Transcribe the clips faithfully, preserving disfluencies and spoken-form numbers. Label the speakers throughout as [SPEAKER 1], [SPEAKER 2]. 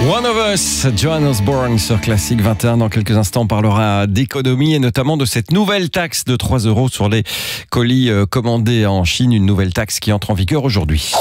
[SPEAKER 1] One of Us, Joan Osborne sur Classic vingt et un. Dans quelques instants, on parlera d'économie et notamment de cette nouvelle taxe de trois euros sur les colis commandés en Chine. Une nouvelle taxe qui entre en vigueur aujourd'hui.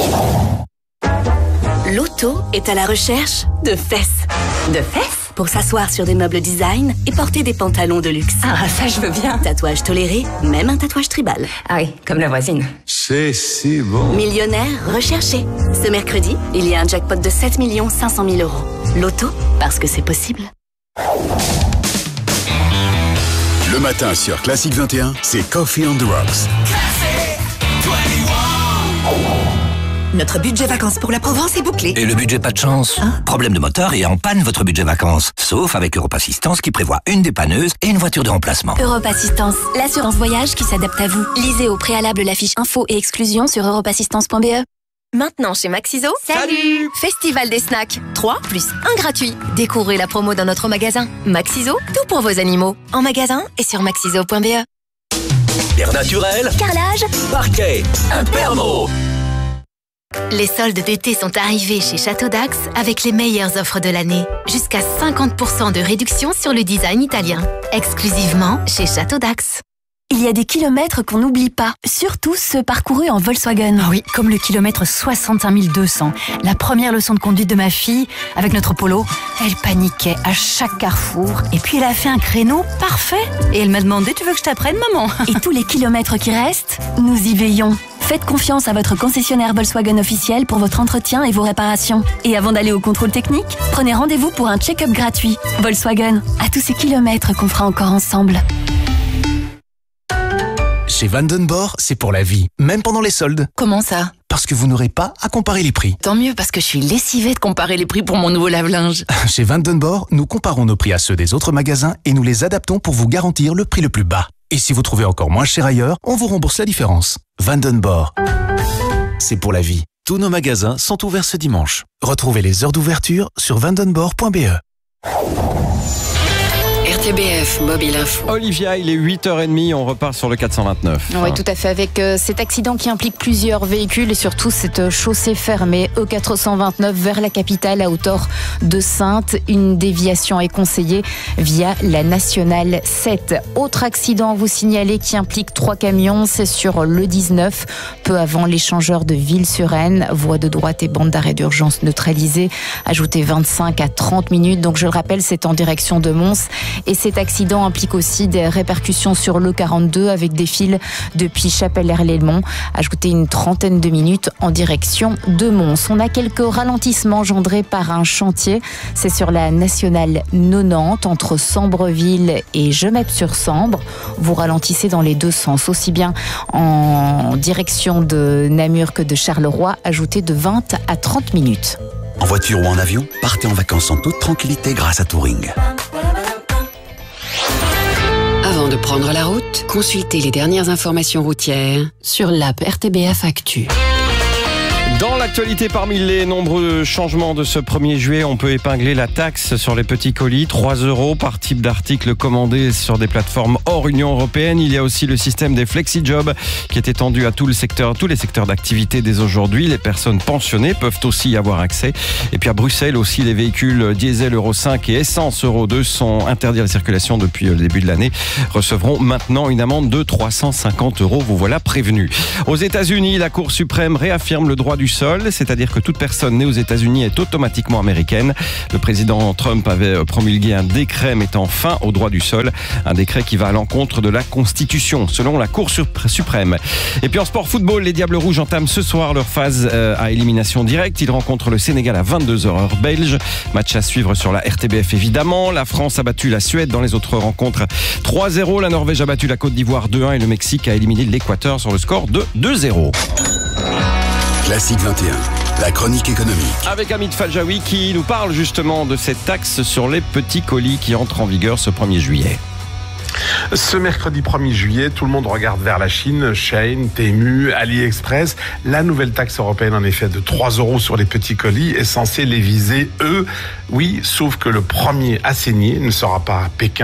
[SPEAKER 2] Loto est à la recherche de fesses. De fesses pour s'asseoir sur des meubles design et porter des pantalons de luxe.
[SPEAKER 3] Ah, ça je veux bien.
[SPEAKER 2] Tatouage toléré, même un tatouage tribal.
[SPEAKER 3] Ah oui, comme la voisine.
[SPEAKER 4] C'est si bon.
[SPEAKER 2] Millionnaire recherché. Ce mercredi, il y a un jackpot de sept millions cinq cent mille euros. Loto, parce que c'est possible.
[SPEAKER 5] Le matin sur Classic vingt et un, c'est Coffee on the Rocks.
[SPEAKER 6] Notre budget vacances pour la Provence est bouclé.
[SPEAKER 7] Et le budget pas de chance hein? Problème de moteur et en panne votre budget vacances. Sauf avec Europe Assistance qui prévoit une dépanneuse et une voiture de remplacement.
[SPEAKER 8] Europe Assistance, l'assurance voyage qui s'adapte à vous. Lisez au préalable la fiche info et exclusion sur europe assistance point b e.
[SPEAKER 9] Maintenant chez Maxiso,
[SPEAKER 6] salut
[SPEAKER 9] Festival des snacks, trois plus un gratuit. Découvrez la promo dans notre magasin. Maxiso, tout pour vos animaux. En magasin et sur maxiso point b e.
[SPEAKER 7] Air naturel,
[SPEAKER 8] carrelage,
[SPEAKER 7] parquet, Impermo.
[SPEAKER 9] Les soldes d'été sont arrivés chez Château d'Ax avec les meilleures offres de l'année. Jusqu'à cinquante pour cent de réduction sur le design italien. Exclusivement chez Château d'Ax.
[SPEAKER 8] Il y a des kilomètres qu'on n'oublie pas, surtout ceux parcourus en Volkswagen.
[SPEAKER 10] Oh oui, comme le kilomètre soixante-cinq mille deux cents. La première leçon de conduite de ma fille, avec notre Polo, elle paniquait à chaque carrefour. Et puis elle a fait un créneau parfait. Et elle m'a demandé, tu veux que je t'apprenne, maman?
[SPEAKER 8] Et tous les kilomètres qui restent, nous y veillons. Faites confiance à votre concessionnaire Volkswagen officiel pour votre entretien et vos réparations. Et avant d'aller au contrôle technique, prenez rendez-vous pour un check-up gratuit. Volkswagen, à tous ces kilomètres qu'on fera encore ensemble.
[SPEAKER 11] Chez Vandenborg, c'est pour la vie, même pendant les soldes.
[SPEAKER 10] Comment ça?
[SPEAKER 11] Parce que vous n'aurez pas à comparer les prix.
[SPEAKER 10] Tant mieux, parce que je suis lessivée de comparer les prix pour mon nouveau lave-linge.
[SPEAKER 11] Chez Vandenborg, nous comparons nos prix à ceux des autres magasins et nous les adaptons pour vous garantir le prix le plus bas. Et si vous trouvez encore moins cher ailleurs, on vous rembourse la différence. Vandenborg, c'est pour la vie. Tous nos magasins sont ouverts ce dimanche. Retrouvez les heures d'ouverture sur vandenborg point b e.
[SPEAKER 12] R T B F Mobile Info.
[SPEAKER 1] Olivia, il est huit heures trente, on repart sur le quatre cent vingt-neuf.
[SPEAKER 13] Oui, tout à fait, avec euh, cet accident qui implique plusieurs véhicules et surtout cette chaussée fermée E quatre cent vingt-neuf vers la capitale à hauteur de Saintes. Une déviation est conseillée via la nationale sept. Autre accident, vous signalez, qui implique trois camions, c'est sur le dix-neuf, peu avant l'échangeur de Ville-sur-Aisne. Voie de droite et bande d'arrêt d'urgence neutralisée. Ajoutez vingt-cinq à trente minutes. Donc je le rappelle, c'est en direction de Mons. Et cet accident implique aussi des répercussions sur l'E quarante-deux avec des fils depuis Chapelle-Herlémont. Ajoutez une trentaine de minutes en direction de Mons. On a quelques ralentissements engendrés par un chantier. C'est sur la nationale quatre-vingt-dix entre Sambreville et Gemep-sur-Sambre. Vous ralentissez dans les deux sens, aussi bien en direction de Namur que de Charleroi. Ajoutez de vingt à trente minutes.
[SPEAKER 14] En voiture ou en avion, partez en vacances en toute tranquillité grâce à Touring.
[SPEAKER 12] Avant de prendre la route, consultez les dernières informations routières sur l'app R T B F Actu.
[SPEAKER 1] Dans l'actualité, parmi les nombreux changements de ce premier juillet, on peut épingler la taxe sur les petits colis, trois euros par type d'article commandé sur des plateformes hors Union européenne. Il y a aussi le système des flexi-jobs qui est étendu à tout le secteur, tous les secteurs d'activité dès aujourd'hui. Les personnes pensionnées peuvent aussi y avoir accès. Et puis à Bruxelles aussi, les véhicules diesel Euro cinq et essence Euro deux sont interdits à la circulation depuis le début de l'année, recevront maintenant une amende de trois cent cinquante euros. Vous voilà prévenus. Aux États-Unis, la Cour suprême réaffirme le droit du sol, c'est-à-dire que toute personne née aux États-Unis est automatiquement américaine. Le président Trump avait promulgué un décret mettant fin au droit du sol, un décret qui va à l'encontre de la Constitution, selon la Cour suprême. Et puis en sport football, les Diables Rouges entament ce soir leur phase à élimination directe. Ils rencontrent le Sénégal à vingt-deux heures heure belge. Match à suivre sur la R T B F évidemment. La France a battu la Suède dans les autres rencontres trois zéro. La Norvège a battu la Côte d'Ivoire deux un et le Mexique a éliminé l'Équateur sur le score de deux zéro.
[SPEAKER 5] Classic vingt et un, la chronique économique.
[SPEAKER 1] Avec Hamid Fadjaoui qui nous parle justement de cette taxe sur les petits colis qui entre en vigueur ce premier juillet.
[SPEAKER 15] Ce mercredi premier juillet, tout le monde regarde vers la Chine, Shein, Temu, AliExpress. La nouvelle taxe européenne, en effet, de trois euros sur les petits colis est censée les viser, eux. Oui, sauf que le premier à saigner ne sera pas à Pékin.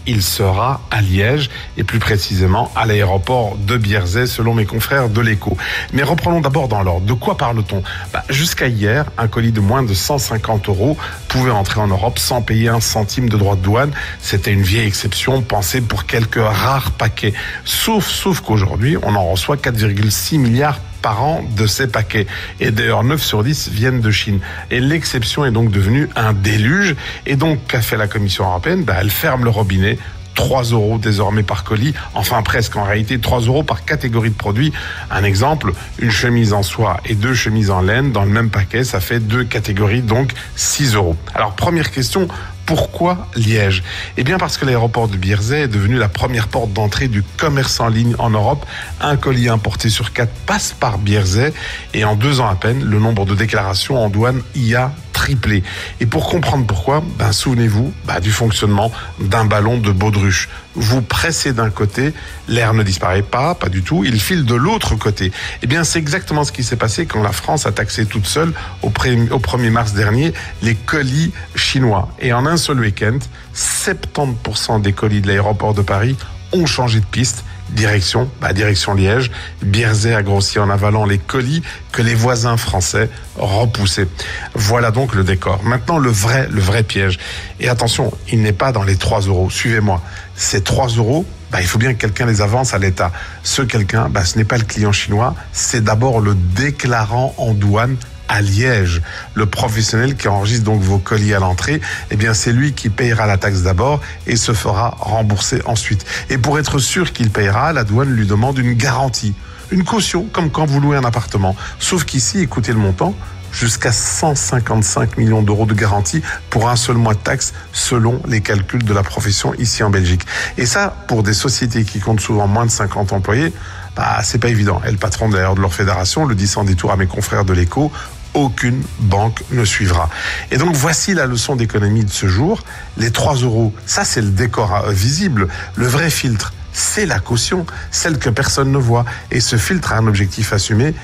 [SPEAKER 15] il sera à Liège et plus précisément à l'aéroport de Bierzet selon mes confrères de l'Écho. Mais reprenons d'abord dans l'ordre. De quoi parle-t-on ? Bah, jusqu'à hier, un colis de moins de cent cinquante euros pouvait entrer en Europe sans payer un centime de droits de douane. C'était une vieille exception pensée pour quelques rares paquets. Sauf, sauf qu'aujourd'hui, on en reçoit quatre virgule six milliards par an de ces paquets. Et d'ailleurs, neuf sur dix viennent de Chine. Et l'exception est donc devenue un déluge. Et donc, qu'a fait la Commission européenne ? Ben, elle ferme le robinet. trois euros désormais par colis. Enfin, presque. En réalité, trois euros par catégorie de produits. Un exemple, une chemise en soie et deux chemises en laine dans le même paquet, ça fait deux catégories, donc six euros. Alors, première question, pourquoi Liège ? Eh bien parce que l'aéroport de Bierzet est devenu la première porte d'entrée du commerce en ligne en Europe. Un colis importé sur quatre passe par Bierzet et en deux ans à peine, le nombre de déclarations en douane y a triplé. Et pour comprendre pourquoi, ben souvenez-vous ben, du fonctionnement d'un ballon de baudruche. Vous pressez d'un côté, l'air ne disparaît pas, pas du tout, il file de l'autre côté. Eh bien, c'est exactement ce qui s'est passé quand la France a taxé toute seule, au premier mars dernier, les colis chinois. Et en un seul week-end, soixante-dix pour cent des colis de l'aéroport de Paris ont changé de piste. Direction, bah direction Liège. Bierzet a grossi en avalant les colis que les voisins français repoussaient. Voilà donc le décor. Maintenant, le vrai, le vrai piège. Et attention, il n'est pas dans les trois euros. Suivez-moi. Ces trois euros, bah, il faut bien que quelqu'un les avance à l'État. Ce quelqu'un, bah, ce n'est pas le client chinois, c'est d'abord le déclarant en douane à Liège. Le professionnel qui enregistre donc vos colis à l'entrée, eh bien c'est lui qui payera la taxe d'abord et se fera rembourser ensuite. Et pour être sûr qu'il payera, la douane lui demande une garantie, une caution, comme quand vous louez un appartement. Sauf qu'ici, écoutez le montant, jusqu'à cent cinquante-cinq millions d'euros de garantie pour un seul mois de taxe selon les calculs de la profession ici en Belgique. Et ça, pour des sociétés qui comptent souvent moins de cinquante employés, bah, c'est pas évident. Et le patron d'ailleurs de leur fédération le dit sans détour à mes confrères de l'Écho, aucune banque ne suivra. Et donc voici la leçon d'économie de ce jour. Les trois euros, ça c'est le décor visible. Le vrai filtre, c'est la caution, celle que personne ne voit. Et ce filtre a un objectif assumé,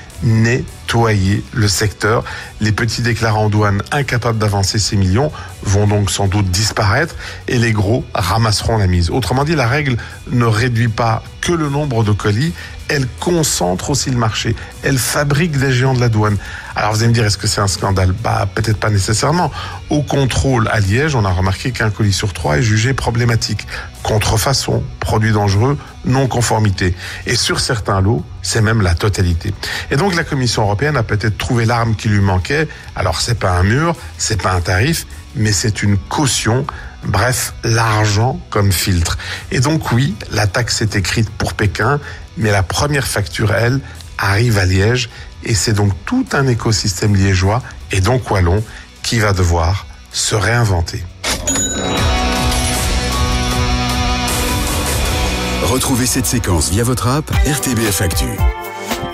[SPEAKER 15] nettoyer le secteur. Les petits déclarants en douane incapables d'avancer ces millions vont donc sans doute disparaître et les gros ramasseront la mise. Autrement dit, la règle ne réduit pas que le nombre de colis, elle concentre aussi le marché. Elle fabrique des géants de la douane. Alors vous allez me dire, est-ce que c'est un scandale ? Bah peut-être pas nécessairement. Au contrôle à Liège, on a remarqué qu'un colis sur trois est jugé problématique. Contrefaçon, produit dangereux, non-conformité. Et sur certains lots, c'est même la totalité. Et donc la Commission européenne a peut-être trouvé l'arme qui lui manquait. Alors c'est pas un mur, c'est pas un tarif, mais c'est une caution. Bref, l'argent comme filtre. Et donc oui, la taxe est écrite pour Pékin, mais la première facture, elle, arrive à Liège. Et c'est donc tout un écosystème liégeois, et donc wallon, qui va devoir se réinventer.
[SPEAKER 5] Retrouvez cette séquence via votre app R T B F Actu.